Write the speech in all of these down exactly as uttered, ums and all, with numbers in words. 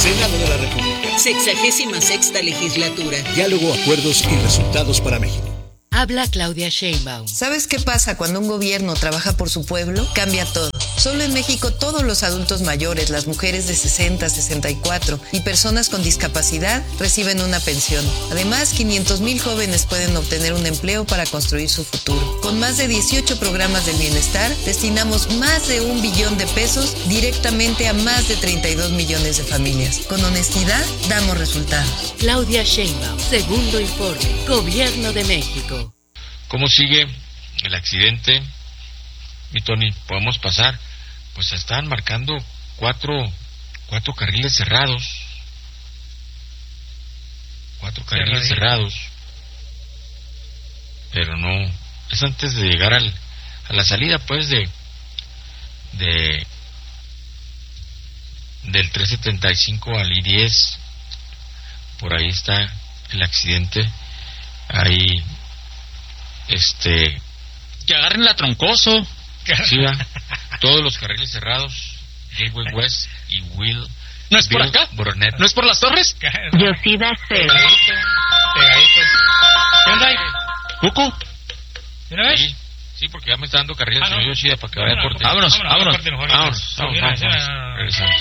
Senado de la República. Sexagésima sexta legislatura. Diálogo, acuerdos y resultados para México. Habla Claudia Sheinbaum. ¿Sabes qué pasa cuando un gobierno trabaja por su pueblo? Cambia todo. Solo en México todos los adultos mayores, las mujeres de sesenta, sesenta y cuatro y personas con discapacidad reciben una pensión. Además, quinientos mil jóvenes pueden obtener un empleo para construir su futuro. Con más de dieciocho programas del bienestar, destinamos más de un billón de pesos directamente a más de treinta y dos millones de familias. Con honestidad, damos resultados. Claudia Sheinbaum, segundo informe, Gobierno de México. ¿Cómo sigue el accidente, mi Tony? ¿Podemos pasar? Pues están marcando cuatro, cuatro carriles cerrados. Cuatro carriles cerrados. Pero no... Es antes de llegar al, a la salida, pues, de... de del tres setenta y cinco al I diez. Por ahí está el accidente. Ahí... Este... Que agarren la Troncoso. Sí, ¿va? Todos los carriles cerrados. Gateway West y Will. ¿No es por Bill acá? Burnett. ¿No es por las torres? Yosida cero. Pegadito, pegadito. ¿Qué onda ahí? ¿Cucu? ¿De una vez? Sí, sí, porque ya me está dando carril el Ah, no. señor Yoshida para que vaya a corte. Vámonos, vámonos. corte mejor. Vámonos, Sí, vámonos, una vez, vámonos. una vez. Regresamos.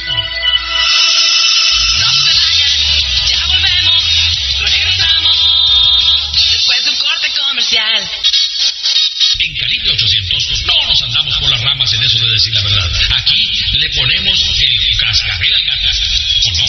Ya volvemos, regresamos, después de un corte comercial. En Calibre ochocientos no nos andamos por las ramas en eso de decir la verdad. Aquí le ponemos el cascabel al gato, ¿o no?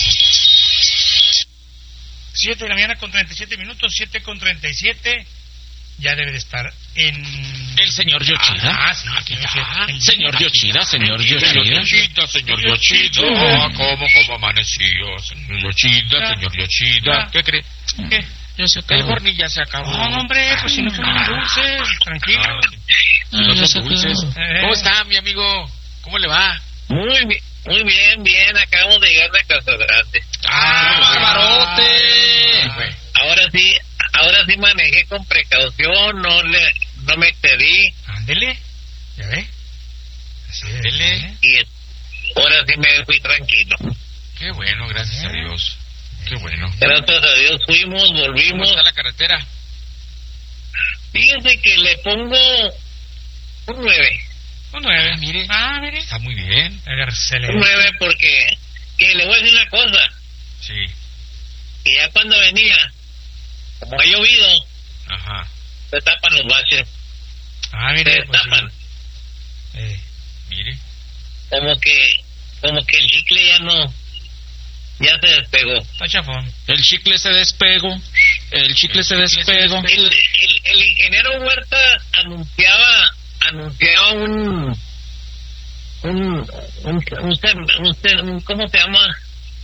siete de la mañana con treinta y siete minutos, siete con treinta y siete. Ya debe de estar en... El señor Yoshida. Ah, sí, Aquí señor está. Yoshida. El- Señor Yoshida, señor Señor Yoshida. Yoshida, señor Yoshida, ¿cómo, cómo amaneció? Señor Yoshida, señor Yoshida. ¿Qué cree? ¿Qué? Ya se El acabó. horny ya se acabó. No, hombre, pues si no fueron dulces, tranquilo. Ah, Ah, no ya son se dulces. acabó. Eh. ¿Cómo está, mi amigo? ¿Cómo le va? Muy bien, muy bien, bien. Acabamos de llegar de Casa Grande. ¡Ah, barbarote! güey! Ahora sí, ahora sí manejé con precaución, no le, no me excedí Ándele, ¿ya ve? Así es, Ándele. ¿eh? y ahora sí me fui tranquilo. Qué bueno, gracias a Dios. Qué bueno. Gracias a Dios fuimos, ¿Cómo volvimos. está la carretera? Fíjense que le pongo un nueve. Un nueve. Ah, mire. Ah, mire. Está muy bien. Excelente. Un nueve porque, que le voy a decir una cosa, Sí. que ya cuando venía, como ha llovido, Ajá. se tapan los baches, Ah, se mire, pues sí. tapan. Eh, Mire. Como que, como que el chicle ya no, ya se despegó. está chafón. El chicle se despegó. El chicle se despegó. El, el, el ingeniero Huerta anunciaba anunciaba un un, un, un, un- un- un- ¿cómo se llama?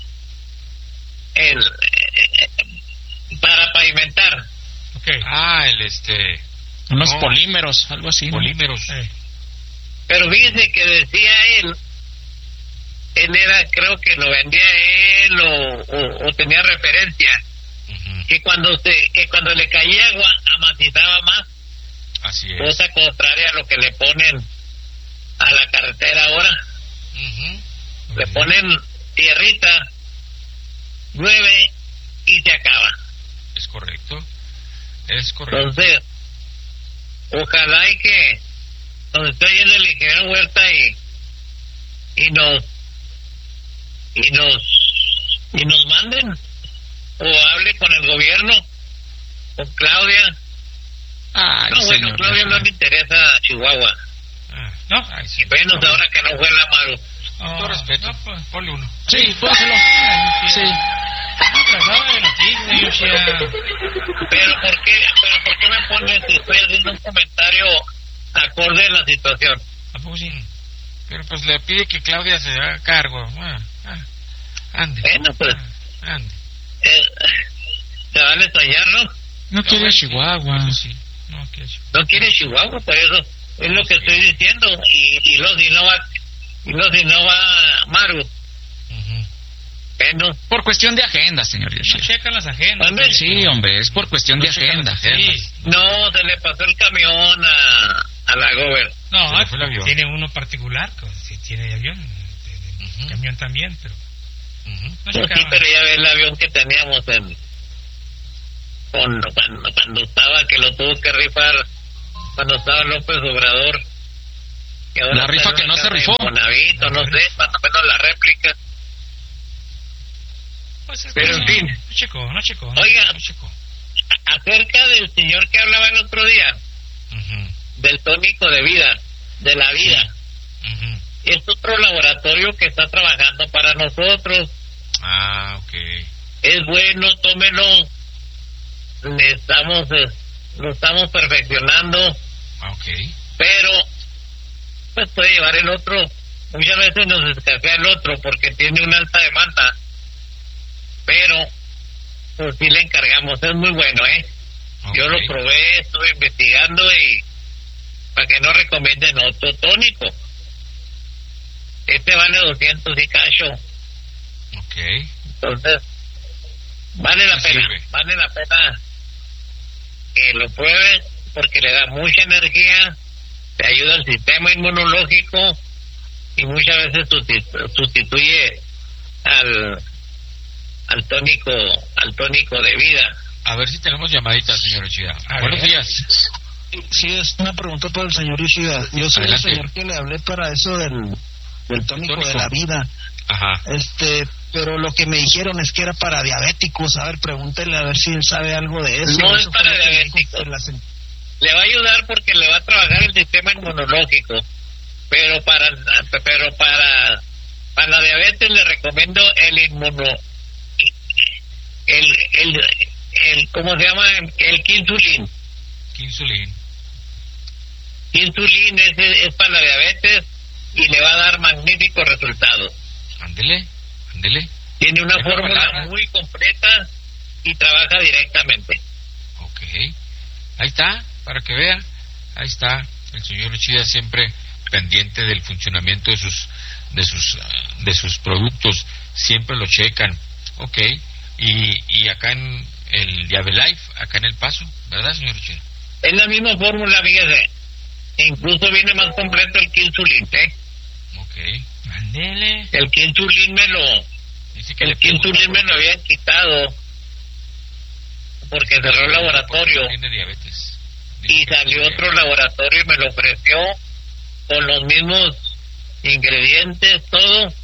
El eh, para pavimentar. Ok. Ah, el este... Unos No. polímeros, algo así. ¿no? Polímeros. Eh, Pero fíjese que decía él, él era, creo que lo vendía él o, o, o tenía referencia, Ujú. que cuando se, que cuando le caía agua amacizaba más, Así es. cosa contraria a lo que le ponen a la carretera ahora. Ujú. Le ponen tierrita, llueve y se acaba. Es correcto. Es correcto. Entonces, ojalá y que nos esté yendo el ingeniero Huerta y y nos y nos y nos manden o hable con el gobierno, con Claudia. Ay, No, bueno, señor. Claudia no le interesa Chihuahua, ah, ¿no? Ay, sí. y menos ahora que no fue la Maru. Oh, Todo respeto. no, pues, Ponle uno. Sí, pónselo. Sí. no, trataba de noticias, Yoshida. Pero ¿por qué, pero por qué me ponen si estoy haciendo un comentario acorde a la situación? ¿A poco sí? Pero pues le pide que Claudia se haga cargo. Ah, ah, ande. Bueno, pues Ah, ande. eh, se vale soñar, ¿no? No quiere bueno, Chihuahua. Eso sí. No, que eso. No quiere Chihuahua, por eso es lo que estoy diciendo. Y, y los si no va, y los si no va Maru, Ujú. bueno, Por cuestión de agenda, señor No Yoshida. checan las agendas. ¿Dónde? Sí, hombre, es por cuestión de No checan agenda. las agendas. Sí. no, se le pasó el camión a, a la Gober. No, Se le fue el avión. tiene uno particular, pues, si tiene avión, el Ujú. camión también, pero Uh-huh. No Pues sí, checaba. pero ya ves el avión que teníamos en... Con, cuando, cuando estaba, que lo tuvo que rifar, cuando estaba López Obrador. Que ahora La rifa está que en no una se casa de rifó. Infonavit, o no sé, más o menos la réplica. Pues es Pero que en fin. No checó, no checó. No Oiga, no checó. a- acerca del señor que hablaba el otro día, Uh-huh. del tónico de vida, de la vida, Uh-huh. es otro laboratorio que está trabajando para nosotros. Ah, ok. Es bueno, tómelo. Le estamos, eh, lo estamos perfeccionando, Ah, ok. pero pues puede llevar el otro. Muchas veces nos escasea el otro porque tiene una alta demanda, pero pues sí le encargamos. Es muy bueno, ¿eh? Ok. Yo lo probé, estuve investigando y para que no recomienden otro tónico. Este vale doscientos y cacho. Ok. Entonces, vale la Sí pena, sirve. vale la pena que lo prueben porque le da mucha energía, te ayuda al sistema inmunológico y muchas veces sustitu- sustituye al al tónico al tónico de vida. A ver si tenemos llamadita, señor Uchida. A Buenos ver. días. Sí, es una pregunta para el señor Ishida. Yo soy Adelante. el señor que le hablé para eso del, del tónico, Tónico. de la vida. Ajá. Este, pero lo que me dijeron es que era para diabéticos. A ver, pregúntele a ver si él sabe algo de eso. No es Eso para fue lo que me dijo diabéticos. en la sen- Le va a ayudar porque le va a trabajar el sistema inmunológico, pero para pero para para la diabetes le recomiendo el inmuno el el el ¿cómo se llama? El Kinsulin. Kinsulin. Insulin es, es para la diabetes y le va a dar magníficos resultados. Ándele, ándele. Tiene una Deja fórmula hablar. muy completa y trabaja directamente. Ok. Ahí está, para que vea. Ahí está. El señor Uchida siempre pendiente del funcionamiento de sus de sus ah, de sus productos. Siempre lo checan. Ok. Y, y acá en el Diabelife, acá en El Paso, ¿verdad, señor Uchida? Es la misma fórmula, fíjese. Incluso viene más completo el Kinsulin, ¿eh? Ok. Mándele. El Kinsulin me lo Dice que el le pregunta Kinsulin me por lo qué. habían quitado porque cerró el laboratorio Tiene diabetes. Dice y que salió tiene otro laboratorio y me lo ofreció con los mismos ingredientes, todo,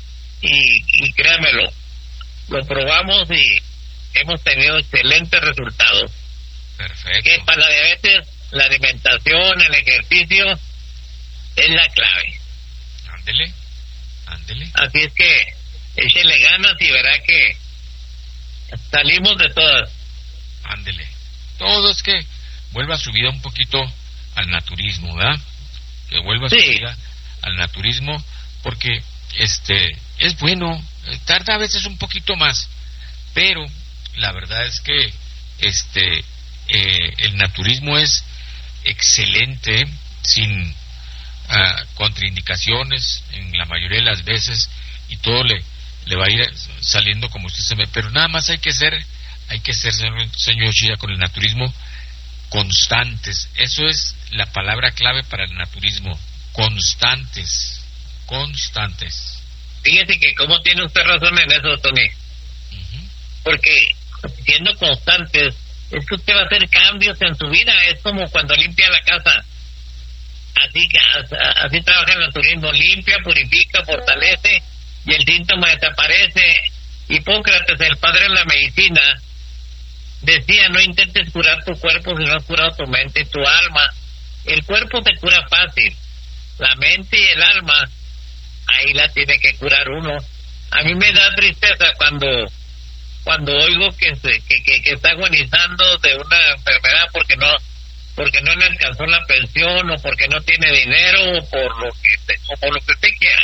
y, y créamelo, lo probamos y hemos tenido excelentes resultados. Perfecto. Que para la diabetes, la alimentación, el ejercicio es la clave. Ándele, ándele. Así es que échele ganas y verá que salimos de todas. Ándele. Todo es que vuelva su vida un poquito al naturismo, ¿verdad? Que vuelva su Sí. vida al naturismo, porque este es bueno, eh, tarda a veces un poquito más, pero la verdad es que este eh, el naturismo es excelente, sin ah, contraindicaciones en la mayoría de las veces, y todo le le va a ir saliendo como usted se ve, pero nada más hay que ser hay que ser, señor, señor Uchida, con el naturismo constantes. Eso es la palabra clave para el naturismo. Constantes. Constantes. Fíjese que como tiene usted razón en eso, Tony. Uh-huh. Porque siendo constantes, es que usted va a hacer cambios en su vida. Es como cuando limpia la casa. Así que así trabaja el naturismo. Limpia, purifica, fortalece y el síntoma desaparece. Hipócrates, el padre de la medicina, decía: no intentes curar tu cuerpo si no has curado tu mente y tu alma. El cuerpo se cura fácil, la mente y el alma, ahí la tiene que curar uno. A mí me da tristeza cuando cuando oigo que se, que, que, que está agonizando de una enfermedad porque no porque no le alcanzó la pensión, o porque no tiene dinero, o por lo que te, o por lo que usted quiera.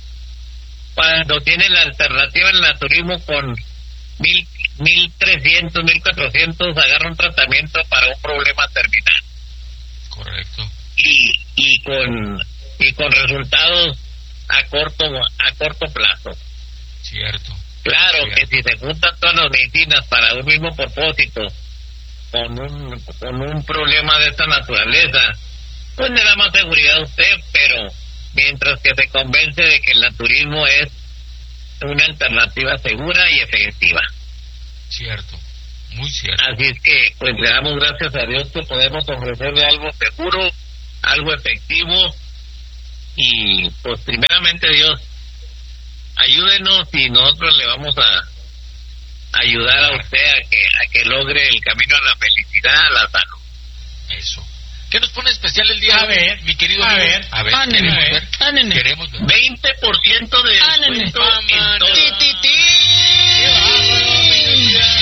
Cuando tiene la alternativa en el naturismo con mil mil trescientos, mil cuatrocientos, agarra un tratamiento para un problema terminal. Correcto. Y y con y con resultados a corto a corto plazo. Cierto. Claro Cierto. que si se juntan todas las medicinas para un mismo propósito, con un con un problema de esta naturaleza, pues le da más seguridad a usted, pero mientras que se convence de que el naturismo es una alternativa segura y efectiva. Cierto, muy cierto. Así es que, pues le damos gracias a Dios que podemos ofrecerle algo seguro, algo efectivo, y pues primeramente Dios, ayúdenos y nosotros le vamos a ayudar a usted a que a que logre el camino a la felicidad, a la salud. Eso. ¿Qué nos pone especial el día A de hoy, ver, mi querido a amigo? ver, a ver, ánene, queremos a ver, ver, ánene. queremos ver. veinte por ciento de descuento en todo. Ti, ti, ti. ¡Qué bárbaro, mi querida!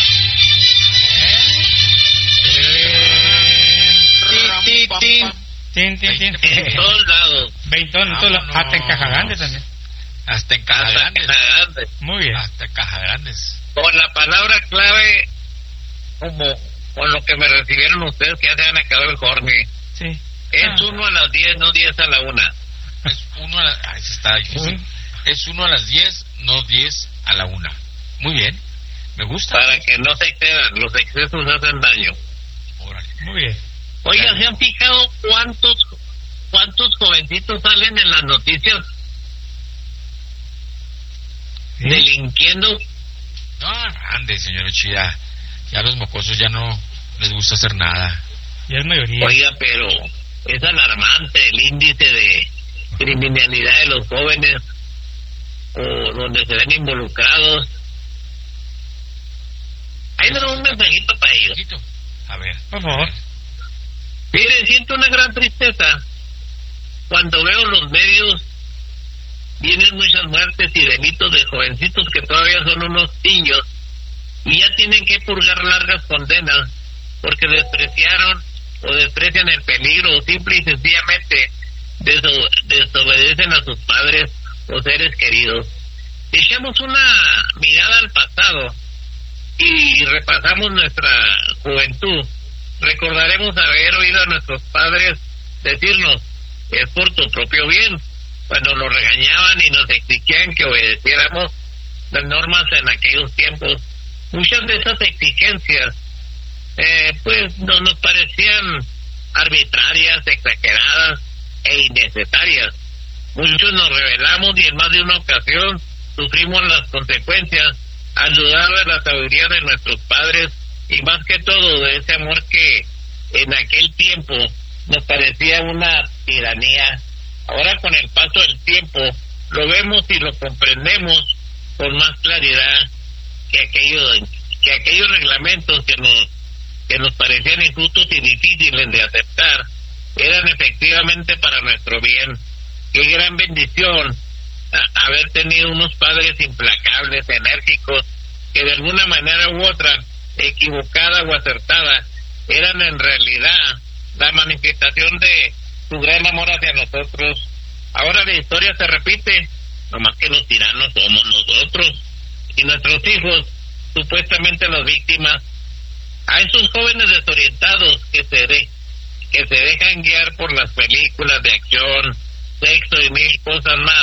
¿Eh? Ti, ti, ti. Tin, tin, tin. En todos lados. Veintón, en todos lados. Hasta en Caja Grande también. Hasta en Caja Hasta Grandes. Caja Grande. Muy bien. Hasta en Caja Grandes. Con la palabra clave, como con lo que me recibieron ustedes, que ya se han acabado el Jorge. Sí. Es Ah. uno a las diez, no diez a la una. Es uno a las... Ah, ese está difícil. Uy. Es uno a las diez, no diez a la una. Muy bien. Me gusta. Para que no se excedan, los excesos hacen daño. Órale. Muy bien. Oiga, ¿se han fijado cuántos cuántos jovencitos salen en las noticias ¿Sí? delinquiendo? No, ande, señor Ochida. Ya los mocosos ya no les gusta hacer nada. Ya es mayoría. Oiga, pero es alarmante el índice de criminalidad de los jóvenes o donde se ven involucrados. Ahí le doy un mensajito para ellos. Poquito. A ver. Por favor. Mire, siento una gran tristeza cuando veo los medios. Vienen muchas muertes y delitos de jovencitos que todavía son unos niños y ya tienen que purgar largas condenas porque despreciaron o desprecian el peligro o simple y sencillamente deso- desobedecen a sus padres o seres queridos. Echamos una mirada al pasado y repasamos nuestra juventud. Recordaremos haber oído a nuestros padres decirnos: es por tu propio bien, cuando nos regañaban y nos exigían que obedeciéramos las normas en aquellos tiempos. Muchas de esas exigencias eh, pues no nos parecían arbitrarias, exageradas e innecesarias. Muchos nos rebelamos y en más de una ocasión sufrimos las consecuencias al dudar de la sabiduría de nuestros padres y más que todo de ese amor que en aquel tiempo nos parecía una tiranía. Ahora, con el paso del tiempo, lo vemos y lo comprendemos con más claridad que aquellos que aquellos reglamentos que nos que nos parecían injustos y difíciles de aceptar eran efectivamente para nuestro bien. Qué gran bendición a, haber tenido unos padres implacables, enérgicos, que de alguna manera u otra, equivocada o acertada, eran en realidad la manifestación de su gran amor hacia nosotros. Ahora la historia se repite, nomás que los tiranos somos nosotros y nuestros hijos, supuestamente las víctimas. A esos jóvenes desorientados que se de, que se dejan guiar por las películas de acción, sexo y mil cosas más,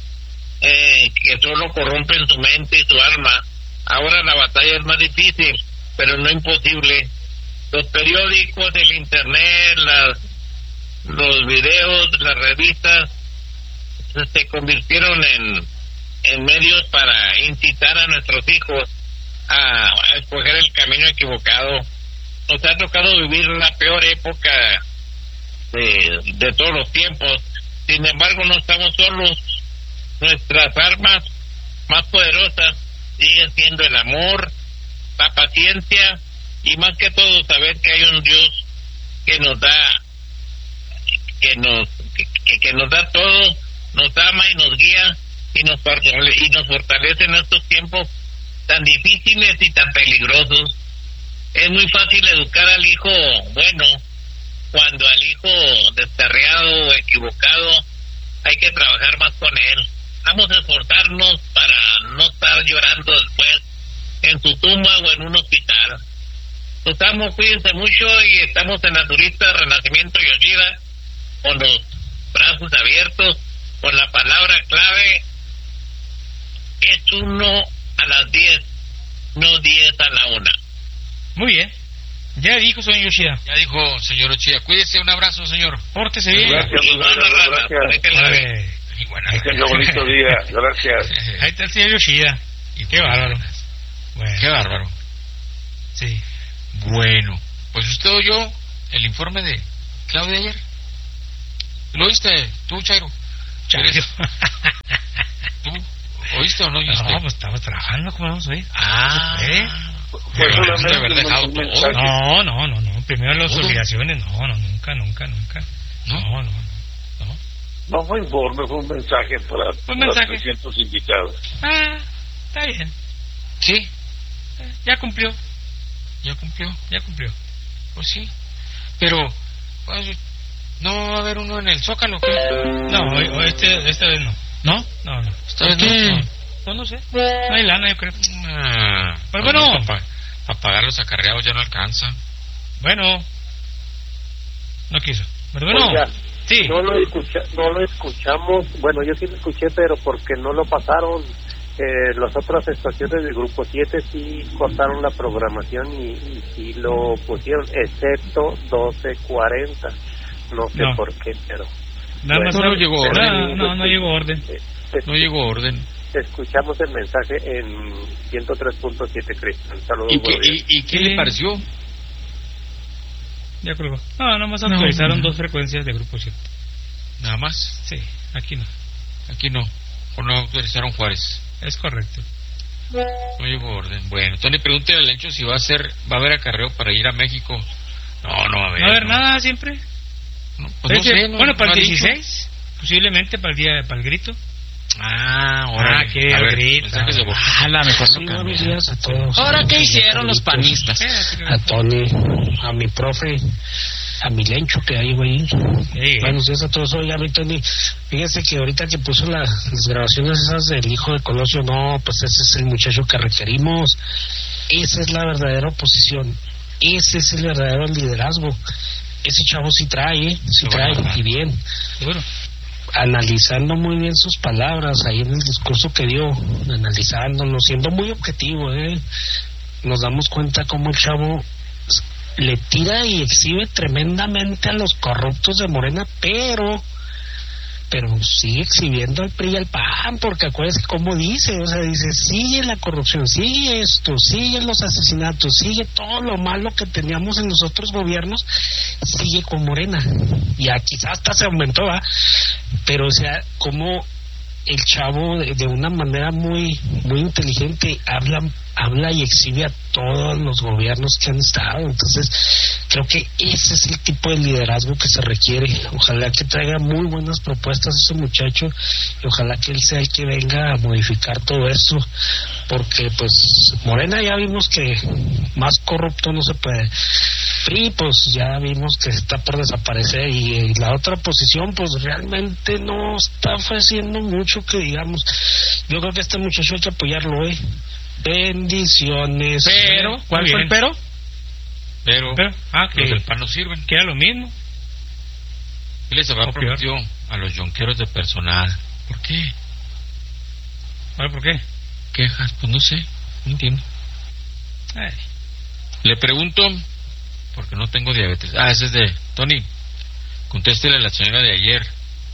eh, que solo corrompen su mente y su alma. Ahora la batalla es más difícil, pero no imposible. Los periódicos, el internet, las, los videos, las revistas se convirtieron en, en medios para incitar a nuestros hijos a, a escoger el camino equivocado. Nos ha tocado vivir la peor época de, de todos los tiempos. Sin embargo, no estamos solos. Nuestras armas más poderosas siguen siendo el amor, la paciencia y más que todo saber que hay un Dios que nos da que nos que, que nos da todo, nos ama y nos guía y nos fortalece, y nos fortalece en estos tiempos tan difíciles y tan peligrosos. Es muy fácil educar al hijo bueno, cuando al hijo descarriado o equivocado hay que trabajar más con él. Vamos a esforzarnos para no estar llorando después en su tumba o en un hospital. Nos amo, cuídense mucho y estamos en Naturista Renacimiento Yoshida con los brazos abiertos, con la palabra clave: es uno a las diez, no diez a la una. Muy bien. Ya dijo, señor Yoshida. Ya dijo, señor Ochida. Cuídese, un abrazo, señor. Pórtese bien. Gracias, Igual, gracias. gracias. Iguanas. Tenga bonito día, gracias. Ahí está el señor Yoshida. Qué bárbaro. Bueno. Qué bárbaro. Sí. Bueno, pues usted oyó el informe de Claudia ayer. ¿Lo oíste tú, Chairo? Chairo. ¿Tú oíste o no oíste? No, pues estamos trabajando, ¿cómo vamos a oír? Ah, ¿eh? Pero de haber dejado todo. No, no, no, no. Primero las obligaciones, no, no, nunca, nunca, nunca. No, no, no. No, no fue informe, fue un mensaje para, un mensaje. para trescientos invitados. Ah, está bien. Sí. Eh, ya cumplió. Ya cumplió. Ya cumplió. Pues sí. Pero, pues, ¿no va a haber uno en el Zócalo? ¿Qué? No, hoy, hoy este, esta vez no. ¿No? No, no. ¿Esta vez no? No, no sé. No hay lana, yo creo. Ah, pues bueno. Para pa pagar los acarreados ya no alcanza. Bueno. No quiso. Pero bueno. Oiga, sí. No lo, escucha, no lo escuchamos. Bueno, yo sí lo escuché, pero porque no lo pasaron. Eh, las otras estaciones del Grupo siete sí cortaron la programación y, y sí lo pusieron, excepto doce cuarenta. No sé no. por qué, pero... Nada más bueno, no llegó orden. No, no, no llegó orden. Eh, no llegó orden. Escuchamos el mensaje en ciento tres punto siete, Cristian. Saludos. ¿Y, qué, y, ¿Y qué le pareció? Ya colgó. No, nada más actualizaron no, no. dos frecuencias de Grupo siete. ¿Nada más? Sí, aquí no. Aquí no. ¿O no actualizaron Juárez? Es correcto. No llegó orden. Bueno, Tony, pregúntale al Lencho si va a hacer, va a haber acarreo para ir a México. No, no va a haber. ¿No va a haber no. nada siempre? No, pues no sé, no, bueno, para no el dieciséis, posiblemente para el día, para el grito. Ah, ahora ah, qué grito. Ah, la mejor sí, buenos días a todos. ¿Ahora qué hicieron los panistas? A Tony, a mi profe, a mi Lencho que ahí güey. Sí, buenos días a todos. Oiga, mi Tony, fíjese que ahorita que puso la, las grabaciones esas del hijo de Colosio, no, pues ese es el muchacho que requerimos. Esa es la verdadera oposición. Ese es el verdadero liderazgo. Ese chavo sí trae, ¿eh? sí trae, y bien. Seguro. Analizando muy bien sus palabras ahí en el discurso que dio, analizándolo, siendo muy objetivo, ¿eh? Nos damos cuenta cómo el chavo le tira y exhibe tremendamente a los corruptos de Morena, pero pero sigue exhibiendo al P R I y al P A N, porque acuérdense cómo dice, o sea, dice, sigue la corrupción, sigue esto, sigue los asesinatos, sigue todo lo malo que teníamos en los otros gobiernos, sigue con Morena, y quizás hasta se aumentó, ¿eh? Pero o sea, como el chavo de, de una manera muy muy inteligente habla habla y exhibe a todos los gobiernos que han estado. Entonces creo que ese es el tipo de liderazgo que se requiere. Ojalá que traiga muy buenas propuestas ese muchacho y ojalá que él sea el que venga a modificar todo esto, porque pues Morena ya vimos que más corrupto no se puede. P R I pues ya vimos que está por desaparecer y, y la otra posición pues realmente no está ofreciendo mucho que digamos. Yo creo que este muchacho hay que apoyarlo, eh. Bendiciones. Pero, ¿cuál Muy fue bien. el pero? Pero, pero ah, que los del P A N no sirven. Que era lo mismo. ¿Qué les habrá prometido a los yonqueros de personal? ¿Por qué? ¿Ahora por qué? Quejas, pues no sé, no entiendo. Ay. Le pregunto, porque no tengo diabetes. Ah, ese es de Tony. Contéstele a la señora de ayer.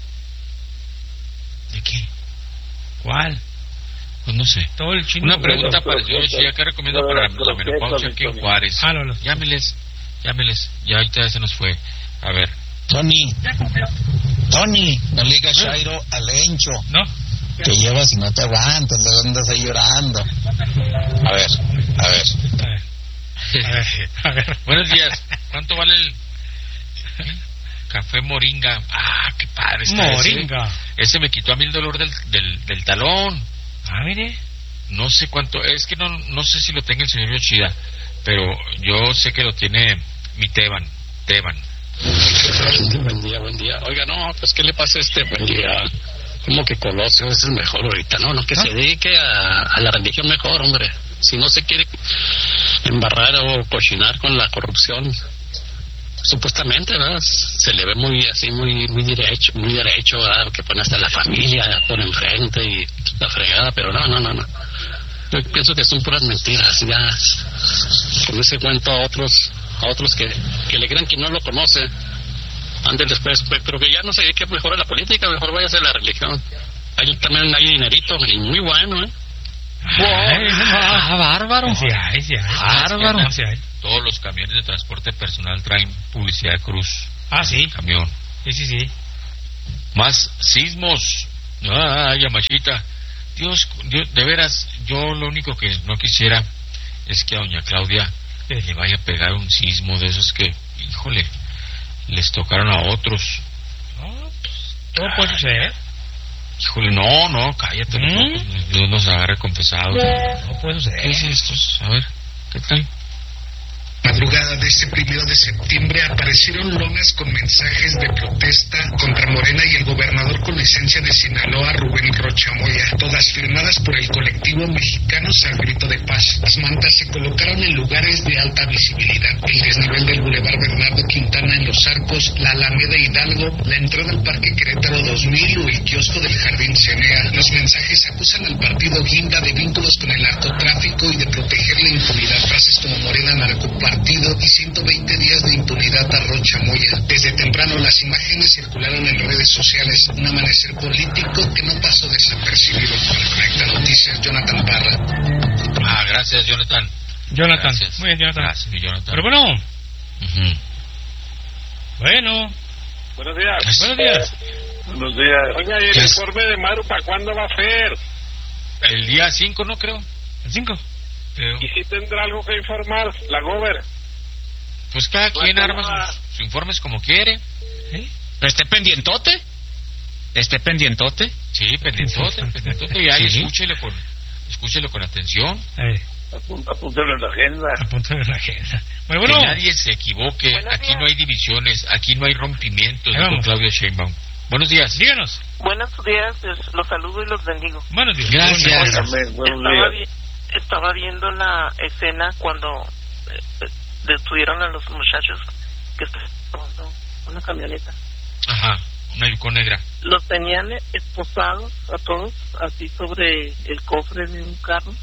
¿De qué? ¿Cuál? Pues no sé. Todo el chino. Una pregunta para el señor Yoshida, ¿qué recomienda para la menopausia aquí en Juárez? Ah, no, no. Llámeles, llámeles. Ya ahorita se nos fue. A ver. Tony, Tony, no le digas Chairo al Lencho. No. Que llevas y no te aguantas, le andas ahí llorando. A ver, a ver. A ver. A ver, a ver. Buenos días. ¿Cuánto vale el café Moringa? Ah, qué padre está Moringa. Ese, ese me quitó a mí el dolor del, del, del talón. Ah, mire. No sé cuánto, es que no no sé si lo tenga el señor Yoshida, pero yo sé que lo tiene mi Teban, Teban. Buen día, buen día. Oiga, no, pues ¿qué le pasa a este buen día? Como que Colosio es el mejor ahorita, no, no, que ¿Ah? se dedique a, a la religión mejor, hombre. Si no se quiere embarrar o cochinar con la corrupción, supuestamente, ¿verdad? Se le ve muy así, muy muy derecho, muy derecho, ¿verdad? Que pone hasta la familia por enfrente y la fregada, pero no, no, no, no. Yo pienso que son puras mentiras, ya. Con ese cuento a otros, a otros que, que le crean que no lo conoce, Ándale, pues, pues, pero que ya no se dedique mejor a la política, mejor vaya a hacer la religión. Ahí también hay dinerito, y muy bueno, ¿eh? Ay, Ah, bárbaro. Sí hay, sí hay. Bárbaro. No, sí hay. Todos los camiones de transporte personal traen publicidad de cruz. Ah, sí. Camión. Sí, sí, sí. Más sismos. Ay, Yamachita. Dios, Dios, de veras, yo lo único que no quisiera es que a doña Claudia Sí. le vaya a pegar un sismo de esos que, híjole, les tocaron a otros. No, pues, todo puede suceder. Híjole, no, no, cállate. ¿Mm? No, Dios nos agarre confesados. No puede suceder. ¿Qué es esto? A ver, ¿qué tal? Madrugada de este primero de septiembre aparecieron lonas con mensajes de protesta contra Morena y el gobernador con licencia de Sinaloa, Rubén Rocha Moya, todas firmadas por el colectivo Mexicanos al Grito de Paz. Las mantas se colocaron en lugares de alta visibilidad: el desnivel del Boulevard Bernardo Quintana en Los Arcos, la Alameda Hidalgo, la entrada al Parque Querétaro dos mil o el kiosco del Jardín Cenea. Los mensajes acusan al partido Guinda de vínculos con el narcotráfico y de proteger la impunidad. Frases como Morena narcopartido y ciento veinte días de impunidad a Rocha Moya. Desde temprano las imágenes circularon en redes sociales. Un amanecer político que no pasó desapercibido. Para Conecta Noticias, Jonathan Parra. Ah, gracias, Jonathan. Jonathan. Gracias. Muy bien, Jonathan. Gracias, mi Jonathan. Pero bueno. Ujú. Bueno. Buenos días. Buenos días. Buenos días. Oiga, ¿y el ¿Qué es? informe de Maru para cuándo va a ser? El día cinco, ¿no creo? ¿El cinco? Creo. ¿Y si tendrá algo que informar la Gober? Pues cada quien Bueno, arma ah. sus, sus informes como quiere. ¿Sí? ¿Esté pendientote? ¿Esté pendientote? Sí, pendientote, pendientote. Y ahí Sí. escúchelo con, escúchelo con atención. Eh, Apún- Apúntalo en la agenda. apunto en la agenda. Bueno, Que bueno. nadie se equivoque. Buenos Aquí días. no hay divisiones, aquí no hay rompimientos, Ahí dijo vamos. Claudia Sheinbaum. Buenos días. Díganos. Buenos días, es- los saludo y los bendigo. Buenos días. Gracias. Amén. Buenos Estaba, días. vi- estaba viendo la escena cuando eh, eh, detuvieron a los muchachos que estaban tomando una camioneta. Ajá, una yukon negra. Los tenían esposados a todos, así sobre el cofre de un carro,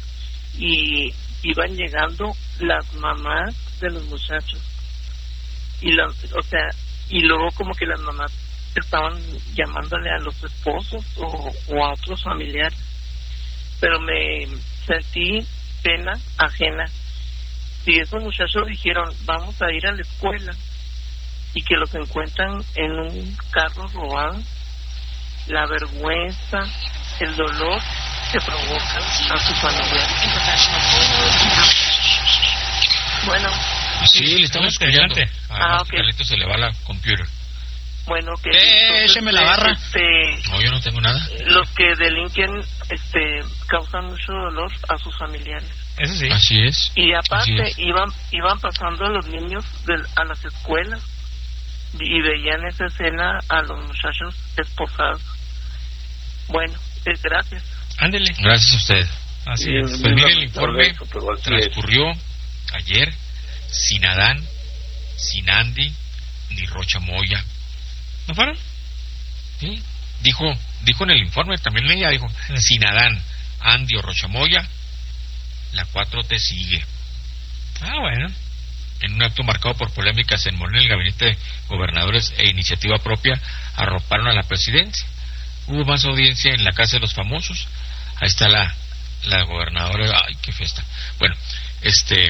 y iban llegando las mamás de los muchachos. Y las, o sea, y luego como que las mamás estaban llamándole a los esposos o, o a otros familiares. Pero me sentí pena ajena. Si esos muchachos dijeron, vamos a ir a la escuela, y que los encuentran en un carro robado, la vergüenza, el dolor que provoca a sus familiares. Bueno. Sí, le estamos escuchando. Adelante. Ah, A ok. Carlito se le va la computer. Bueno, que Eh, entonces, écheme la barra. Este, No, yo no tengo nada. los que delinquen este causan mucho dolor a sus familiares. Eso sí. Así es. Y aparte Así es. iban iban pasando a los niños del- a las escuelas y veían esa escena a los muchachos esposados. Bueno, eh, gracias. Ándele. Gracias a usted. Así Sí, es. es Pues muy mire, el lamentable informe eso, pero así transcurrió ayer sin Adán, sin Andy, ni Rocha Moya. ¿No fueron? Sí. Dijo, dijo en el informe, también leía, dijo, sin Adán, Andy o Rocha Moya, la cuatro T sigue. Ah, bueno. En un acto marcado por polémicas en Morena, el gabinete de gobernadores e iniciativa propia arroparon a la presidencia. Hubo más audiencia en la Casa de los Famosos. Ahí está la, la gobernadora. Ay, qué fiesta. Bueno, este,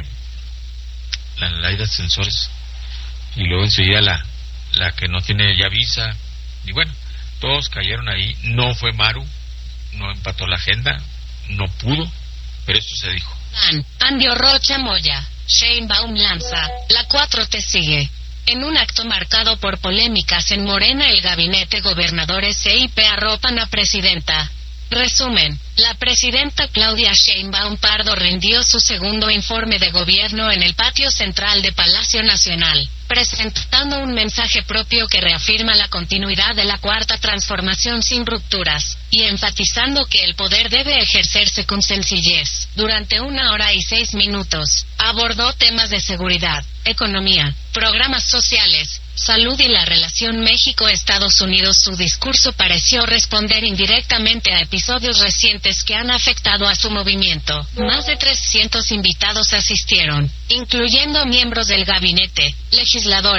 la ley de ascensores. Y luego enseguida la, la que no tiene ya visa. Y bueno, todos cayeron ahí. No fue Maru, no empató la agenda, no pudo, pero esto se dijo. Dan, Andy Rocha Moya, Sheinbaum lanza, la cuatro T sigue. En un acto marcado por polémicas en Morena, el gabinete gobernadores e I P arropan a presidenta. Resumen, la presidenta Claudia Sheinbaum Pardo rindió su segundo informe de gobierno en el patio central de Palacio Nacional, presentando un mensaje propio que reafirma la continuidad de la cuarta transformación sin rupturas, y enfatizando que el poder debe ejercerse con sencillez. Durante una hora y seis minutos, abordó temas de seguridad, economía, programas sociales, salud y la relación México-Estados Unidos. Su discurso pareció responder indirectamente a episodios recientes que han afectado a su movimiento. Más de trescientos invitados asistieron, incluyendo miembros del gabinete, legisladores,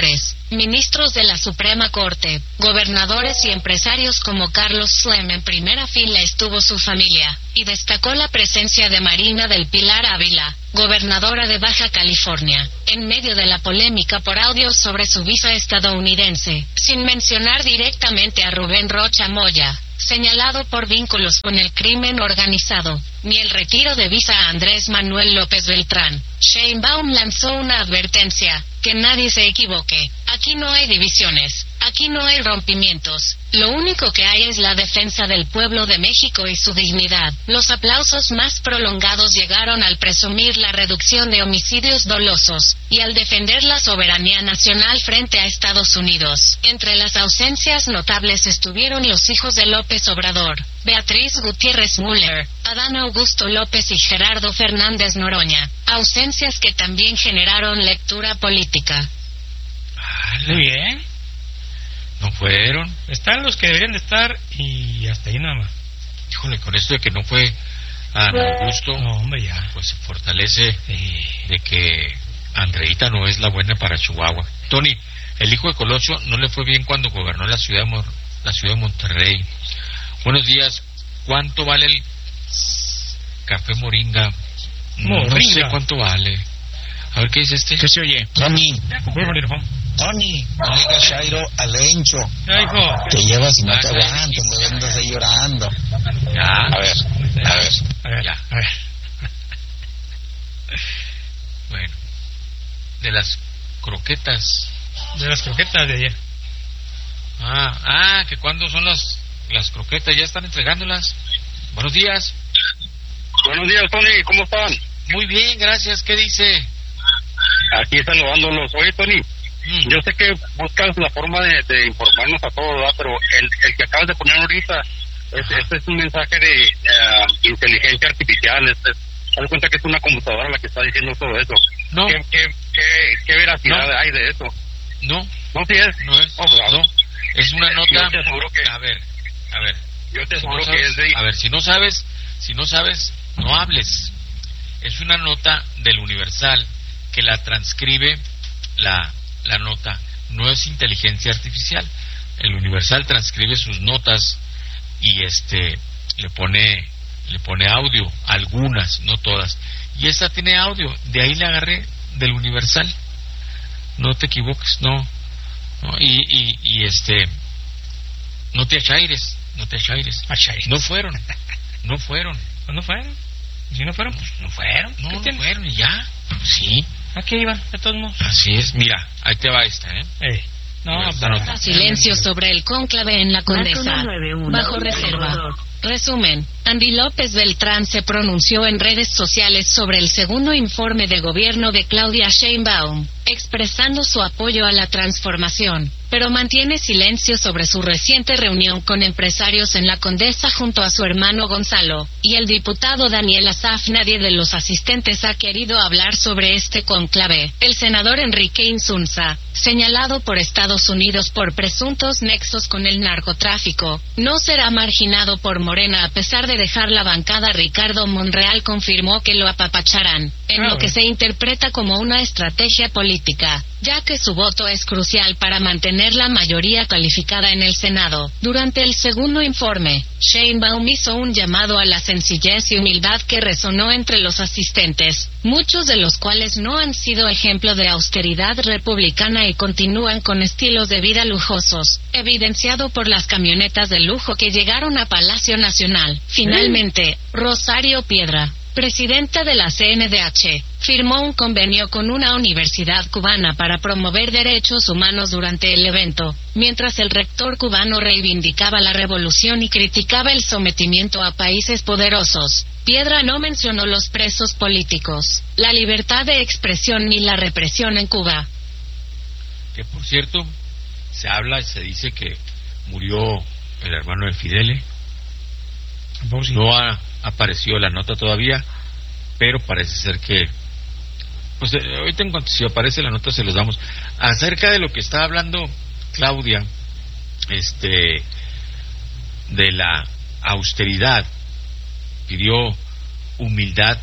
ministros de la Suprema Corte, gobernadores y empresarios como Carlos Slim. En primera fila estuvo su familia, y destacó la presencia de Marina del Pilar Ávila, gobernadora de Baja California, en medio de la polémica por audios sobre su visa estadounidense, sin mencionar directamente a Rubén Rocha Moya, señalado por vínculos con el crimen organizado, ni el retiro de visa a Andrés Manuel López Beltrán. Sheinbaum lanzó una advertencia: que nadie se equivoque, aquí no hay divisiones, aquí no hay rompimientos, lo único que hay es la defensa del pueblo de México y su dignidad. Los aplausos más prolongados llegaron al presumir la reducción de homicidios dolosos, y al defender la soberanía nacional frente a Estados Unidos. Entre las ausencias notables estuvieron los hijos de López Obrador, Beatriz Gutiérrez Müller, Adán Augusto López y Gerardo Fernández Noroña, ausencias que también generaron lectura política. Muy bien. No fueron. Están los que deberían de estar y hasta ahí nada más. Híjole, con esto de que no fue a Augusto, no, hombre, ya. Pues se fortalece sí. de que Andreita no es la buena para Chihuahua. Tony, el hijo de Colosio no le fue bien cuando gobernó la ciudad de, Mor- la ciudad de Monterrey. Buenos días. ¿Cuánto vale el café Moringa? Moringa. No sé cuánto vale. A ver qué dice este. ¿Qué se oye? Tony, Tony, no le digas Chairo al Encho. Ya, hijo. Te llevas y no Ah, te ya, aguantas, le andas ahí llorando. Ya. A ver, a ver. A ver, Ya. a ver. Bueno, de las croquetas. De las croquetas de ayer. Ah, ah, que cuándo son las las croquetas, ya están entregándolas. Buenos días. Buenos días, Tony, ¿cómo están? Muy bien, gracias. ¿Qué dice? Aquí saludándolos. Oye, Tony, Mm. yo sé que buscas la forma de, de informarnos a todos, ¿verdad? Pero el, el que acabas de poner ahorita, es, este es un mensaje de uh, inteligencia artificial. Este, haz de cuenta que es una computadora la que está diciendo todo eso. No. ¿Qué, qué, qué, qué veracidad No. hay de eso? No, No, sí es. no es. Oh, pues, No, es una nota. Yo te aseguro que, A ver, a ver. yo te Si no aseguro sabes- que es de... A ver, si no sabes, si no sabes, no hables. Es una nota del Universal que la transcribe la, la nota. No es inteligencia artificial. El Universal transcribe sus notas y este le pone le pone audio, algunas, no todas. Y esta tiene audio, de ahí le agarré del Universal. No te equivoques, no. no y, y, y este no te achaires, no te achaires. Achaires. No fueron. No fueron. ¿Pues no fueron? ¿Y si no fueron? Pues No fueron, no, ¿Qué no tiene? fueron y ya. Sí, ¿a qué iban? De todos modos. así es. Mira, ahí te va esta, ¿eh? Eh. No, Mira, esta pero- nota. Silencio sobre el cónclave en la Condesa. Bajo reserva. Resumen. Andy López Beltrán se pronunció en redes sociales sobre el segundo informe de gobierno de Claudia Sheinbaum, expresando su apoyo a la transformación, pero mantiene silencio sobre su reciente reunión con empresarios en la Condesa junto a su hermano Gonzalo, y el diputado Daniel Asaf. Nadie de los asistentes ha querido hablar sobre este cónclave. El senador Enrique Insunza, señalado por Estados Unidos por presuntos nexos con el narcotráfico, no será marginado por Morena a pesar de dejar la bancada. Ricardo Monreal confirmó que lo apapacharán, en Ah, lo que bueno. se interpreta como una estrategia política, ya que su voto es crucial para mantener la mayoría calificada en el Senado. Durante el segundo informe, Sheinbaum hizo un llamado a la sencillez y humildad que resonó entre los asistentes, muchos de los cuales no han sido ejemplo de austeridad republicana y continúan con estilos de vida lujosos, evidenciado por las camionetas de lujo que llegaron a Palacio Nacional. Finalmente, Rosario Piedra, presidenta de la C N D H, firmó un convenio con una universidad cubana para promover derechos humanos durante el evento, mientras el rector cubano reivindicaba la revolución y criticaba el sometimiento a países poderosos. Piedra no mencionó los presos políticos, la libertad de expresión ni la represión en Cuba. Que por cierto, se habla y se dice que murió el hermano de Fidele. No ha aparecido la nota todavía, pero parece ser que, pues eh, ahorita en cuanto si aparece la nota se los damos. Acerca de lo que estaba hablando Claudia, este, de la austeridad, pidió humildad,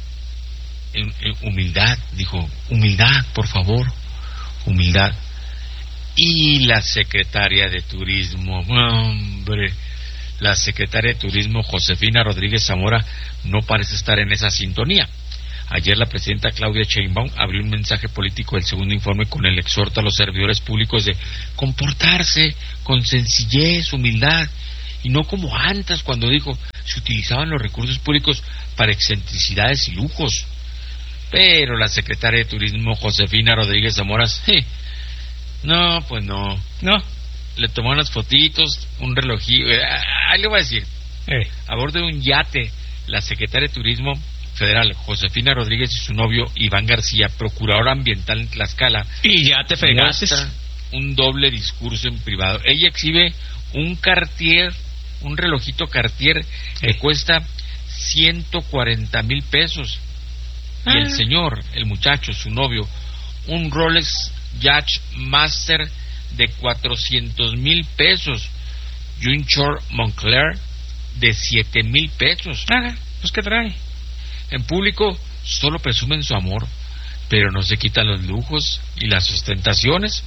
eh, eh, humildad, dijo, humildad, por favor, humildad. Y la secretaria de Turismo, hombre, la secretaria de Turismo, Josefina Rodríguez Zamora, no parece estar en esa sintonía. Ayer la presidenta Claudia Sheinbaum abrió un mensaje político del segundo informe con el exhorto a los servidores públicos de comportarse con sencillez, humildad, y no como antes cuando dijo se utilizaban los recursos públicos para excentricidades y lujos. Pero la secretaria de Turismo, Josefina Rodríguez Zamora, eh, no, pues no, no, le tomó unas fotitos, un relojillo, eh, ahí le voy a decir, eh. a bordo de un yate, la secretaria de Turismo Federal, Josefina Rodríguez, y su novio Iván García, procurador ambiental en Tlaxcala, y ya te fregaste, un doble discurso en privado. Ella exhibe un Cartier, un relojito Cartier eh. que cuesta ciento cuarenta mil pesos, ah. y el señor, el muchacho, su novio, un Rolex Yacht Master de cuatrocientos mil pesos y un short Moncler de siete mil pesos. Ah, pues ¿qué trae? En público solo presumen su amor, pero no se quitan los lujos y las ostentaciones.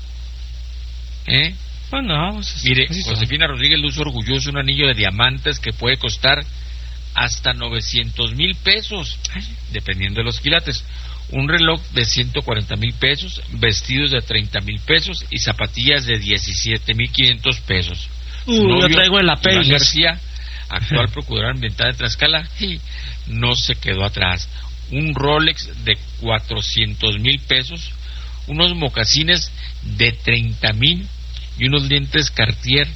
¿Eh? Pues no, pues, mire, pues Josefina Rodríguez luce orgulloso un anillo de diamantes que puede costar hasta novecientos mil pesos, dependiendo de los quilates. Un reloj de ciento cuarenta mil pesos, vestidos de treinta mil pesos y zapatillas de diecisiete mil quinientos pesos. Uh, novio, yo traigo el apellido. Iván García, actual procurador ambiental de Tlaxcala, y no se quedó atrás. Un Rolex de cuatrocientos mil pesos, unos mocasines de treinta mil y unos lentes Cartier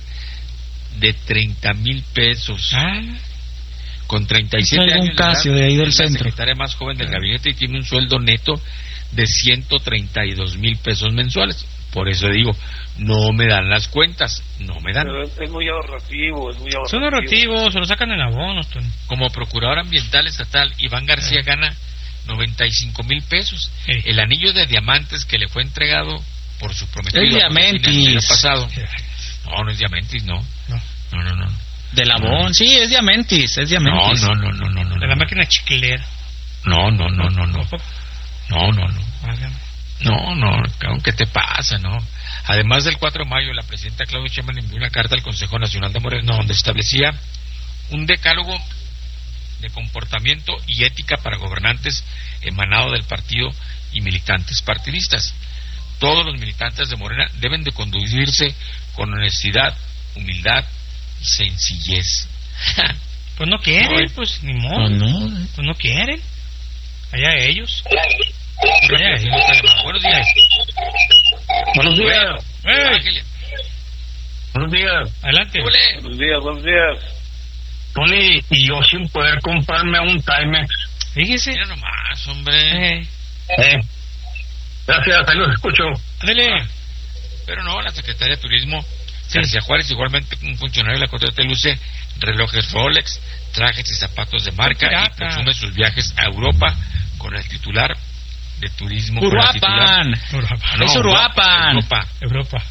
de treinta mil pesos. Ah. Con treinta y siete años un Casio de ahí del es centro. La secretaria más joven del gabinete y tiene un sueldo neto de ciento treinta y dos mil pesos mensuales. Por eso digo, no me dan las cuentas, no me dan. Pero es muy ahorrativo, es muy ahorrativo. Son ahorrativos, se lo sacan en abonos. Como procurador ambiental estatal, Iván García eh. gana noventa y cinco mil pesos. Eh. El anillo de diamantes que le fue entregado por su prometido. Es diamantis. El pasado. No, no es diamantis, no. No, no, no. no. De Labón, no. Sí, es diamantis, es diamantis. No, no, no, no, no, no. De la máquina chiclera. No, no, no, no, no. No, no, no. No, no, ¿qué te pasa, no? Además del cuatro de mayo, la presidenta Claudia Sheinbaum envió una carta al Consejo Nacional de Morena donde establecía un decálogo de comportamiento y ética para gobernantes emanado del partido y militantes partidistas. Todos los militantes de Morena deben de conducirse con honestidad, humildad, sencillez. Pues no quieren, no, pues ni modo. No, no. Pues no quieren. Allá ellos. Allá ellos. Buenos días. Buenos días. Eh. Buenos días. Adelante. Ole. Buenos días, buenos días. Tony, y yo sin poder comprarme un Timex. Fíjese. Mira nomás, hombre. Eh. eh. Gracias, ahí los escucho. Dale. Pero no, la Secretaría de Turismo, sí. García Juárez, igualmente un funcionario de la Corte de luce relojes Rolex, trajes y zapatos de marca y presume sus viajes a Europa con el titular de Turismo. Uruapan. No, es Uruapan. Europa. Europa.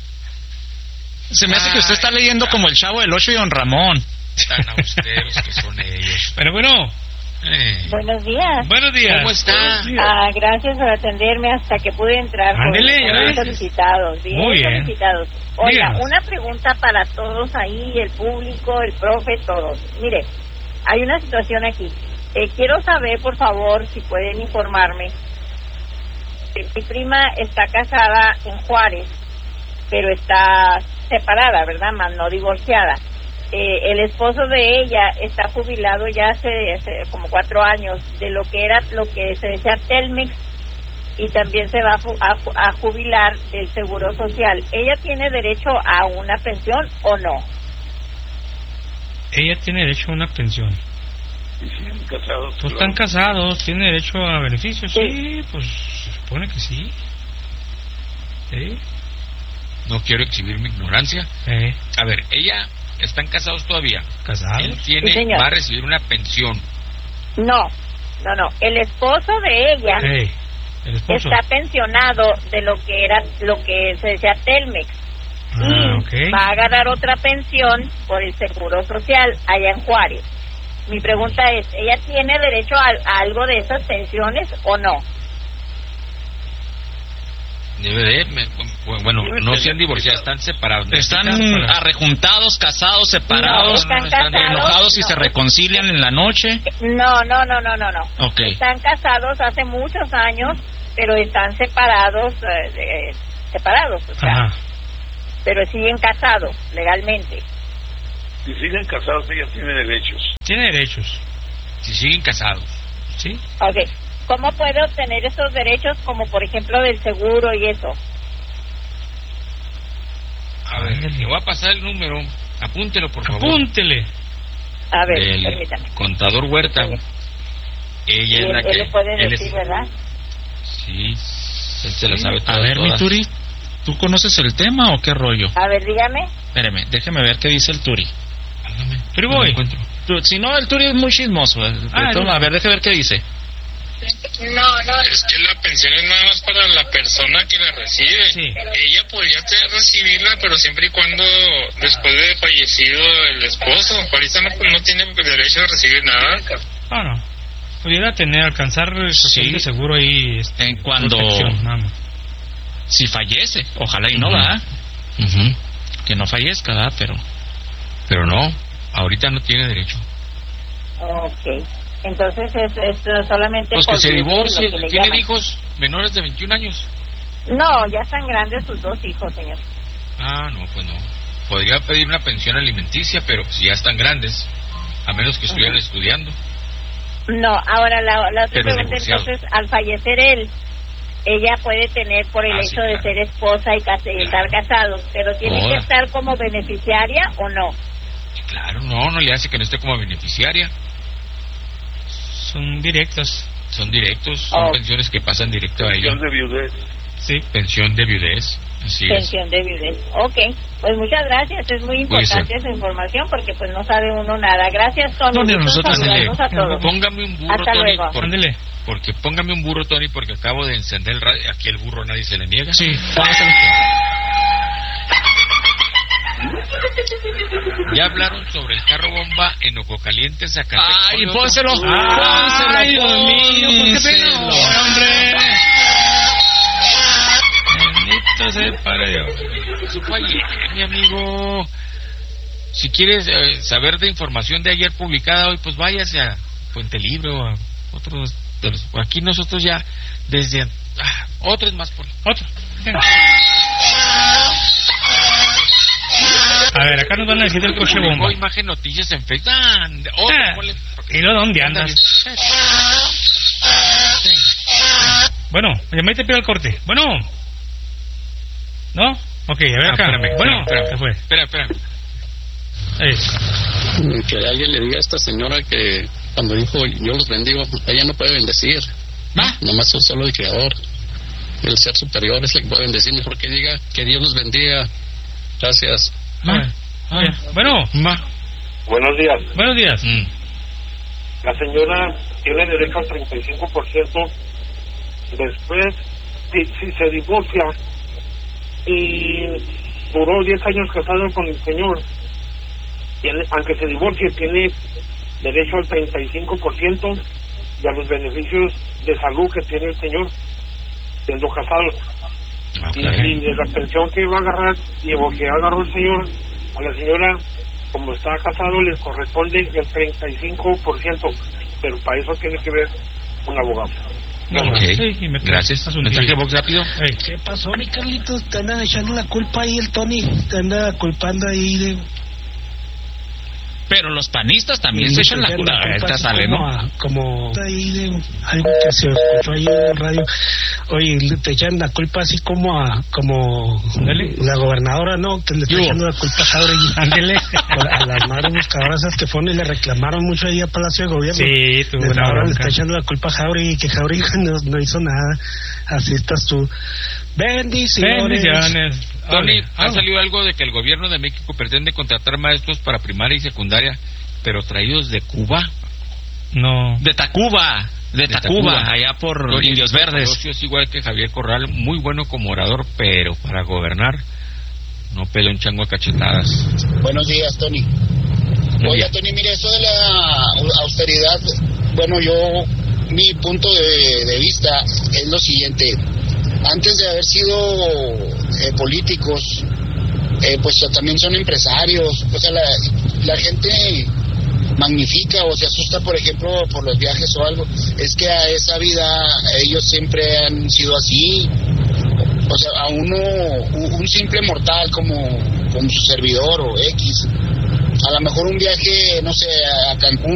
Se me hace Ay, que usted está leyendo como el Chavo del Ocho y Don Ramón. Tan austeros que son ellos. Pero bueno. Eh. Buenos días. Buenos días. ¿Cómo está? Ah, gracias por atenderme hasta que pude entrar. Ándele, bien solicitados. Bien, Muy bien. solicitados. Oiga, Díganos. Una pregunta para todos ahí, el público, el profe, todos. Mire, hay una situación aquí. Eh, quiero saber, por favor, si pueden informarme. Mi prima está casada en Juárez, pero está separada, ¿verdad? Más no divorciada. Eh, el esposo de ella está jubilado ya hace, hace como cuatro años de lo que era lo que se decía Telmex, y también se va a, a, a jubilar del Seguro Social. ¿Ella tiene derecho a una pensión o no? Ella tiene derecho a una pensión. Casados, pues están casados, tiene derecho a beneficios. Sí, sí, pues se supone que sí. ¿Sí? No quiero exhibir mi ignorancia. ¿Eh? A ver, ella... ¿Están casados todavía? ¿Casados? Él tiene, sí, va a recibir una pensión. No, no, no. El esposo de ella hey, ¿el esposo? está pensionado de lo que era, lo que se decía Telmex. Ah, y okay. va a ganar otra pensión por el Seguro Social allá en Juárez. Mi pregunta es, ¿ella tiene derecho a, a algo de esas pensiones o no? Debe de, me, bueno, no se han divorciado, están separados. Están arrejuntados, casados, separados, no, están, están casados, enojados y no. se reconcilian en la noche. No, no, no, no, no, no. Okay. Están casados hace muchos años, pero están separados, eh, eh, separados, o sea, Ajá. pero siguen casados legalmente. Si siguen casados, ella tiene derechos. Tiene derechos. Si siguen casados. ¿Sí? Ok. ¿Cómo puede obtener esos derechos, como por ejemplo del seguro y eso? A ver, le voy a pasar el número. Apúntelo, por favor. Apúntele. A ver, Del permítame. contador Huerta. Ella Y es la él, que... él le puede él decir, es- ¿verdad? Sí, él se la sabe A todas, ver, mi todas. Turi, ¿tú conoces el tema o qué rollo? A ver, dígame. Espérame, déjeme ver qué dice el Turi. Turi No Boy. lo encuentro. Tu- Si no, el Turi es muy chismoso. eh, Ah, toma, no. A ver, déjeme ver qué dice. No, no. Es que la pensión es nada más para la persona que la recibe. Sí. Ella podría recibirla, pero siempre y cuando después de fallecido el esposo. Ahorita no, no tiene derecho a recibir nada. Ah, no. Pudiera tener, alcanzar el Sí. de seguro ahí. Este, En cuando... protección, nada más. Si fallece, ojalá y no, Ujú. ¿verdad? Ujú. Que no fallezca, ¿verdad? Pero... Pero no, ahorita no tiene derecho. Ok. Entonces es, es solamente... Pues que por se vivir, divorcie. lo que le ¿Tiene llaman. hijos menores de veintiún años? No, ya están grandes sus dos hijos, señor. Ah, no, pues no. Podría pedir una pensión alimenticia, pero si ya están grandes, a menos que estuvieran Ujú. estudiando. No, ahora la, la otra Pero pregunta, divorciado. entonces, al fallecer él, ella puede tener por el Ah, sí, hecho de claro. ser esposa y, cas- y estar casados, pero tiene Ahora. que estar como beneficiaria o no. Claro, no, no le hace que no esté como beneficiaria. Son directos. Son directos, son Oh. pensiones que pasan directo a ellos. Pensión de viudez. Sí. Pensión de viudez, así es. Pensión de viudez. Ok, pues muchas gracias, es muy importante Cuídese. esa información porque pues no sabe uno nada. Gracias, Tony. No, ni Gusto nosotros, saludarlos a Ándele. todos. Póngame un burro, Hasta Tony, luego. por- Ándele. porque póngame un burro, Tony, porque acabo de encender el radio. Aquí el burro nadie se le niega. Sí, póngaselo. Ya hablaron sobre el carro bomba en Ojo Caliente, Zacatecas. Ay, pónselo. Ay, Dios mío, ¿por qué pena? Pónselo. Hombre. Bendito sea para Dios. Eso fue ayer, mi amigo. Si quieres eh, saber de información de ayer publicada hoy, pues váyase a Fuente Libre o a otros. De los, aquí nosotros ya, desde. Ah, otros más por. Otro. Venga. A ver, acá nos van a decir del coche Publicó bomba. Imagen Noticias en Facebook. Ah, otro, Ah, ponle, porque- ¿y luego dónde anda andas? bien. Bueno, llamé y te pido el corte. Bueno. ¿No? Ok, a ver Ah, acá. espérame, Bueno, espérame, se fue. Espera, espera. Ahí. Que alguien le diga a esta señora que cuando dijo yo los bendigo, ella no puede bendecir. ¿Va? Nomás es solo el creador. El ser superior es el que puede bendecir. Mejor que diga que Dios los bendiga. Gracias. Ah, ah, bueno, Ma. Buenos días. buenos días. Mm. La señora tiene derecho al treinta y cinco por ciento después, si, si se divorcia y duró diez años casado con el señor, tiene, aunque se divorcie, tiene derecho al treinta y cinco por ciento y a los beneficios de salud que tiene el señor siendo casado. Y, y de la pensión que va a agarrar y o que agarró el señor, a la señora, como está casado, le corresponde el treinta y cinco por ciento, pero para eso tiene que ver un abogado. Ok, Sí, y me- gracias. haz un Mensaje tiro. box rápido. Ey. ¿Qué pasó, mi Carlitos? Te anda echando la culpa ahí el Tony. Te anda culpando ahí de... Pero los panistas también y se echan la te culpa. echan Ahorita así sale, como ¿no? a- como ahí de algo que se escuchó ahí en el radio. Oye, le- te echan la culpa así como a como Ándale. la gobernadora, ¿no? Que le está Yo. echando la culpa a Jauregui. Ándele. A, a las madres buscadoras esas que fueron y le reclamaron mucho ahí a Palacio de Gobierno. Sí, tuvo Desde una ahora le bronca. está echando la culpa a Jauregui, que Jauregui no, no hizo nada. Así estás tú. Bendiciones. Bendiciones. Tony, Ole. ha Ah, salido algo de que el gobierno de México pretende contratar maestros para primaria y secundaria, pero traídos de Cuba. No. De Tacuba. De, De Tacuba, Tacuba. allá por Tony, Indios Verdes. Colosio es igual que Javier Corral, muy bueno como orador, pero para gobernar no pela un chango a cachetadas. Buenos días, Tony. Oiga, Tony, mire, eso de la austeridad, bueno, yo, mi punto de, de vista es lo siguiente. antes de haber sido eh, políticos, eh, pues también son empresarios. O sea, la, la gente magnifica o se asusta, por ejemplo, por los viajes o algo. Es que a esa vida ellos siempre han sido así. O sea, a uno, un simple mortal como, como su servidor o X, a lo mejor un viaje, no sé, a Cancún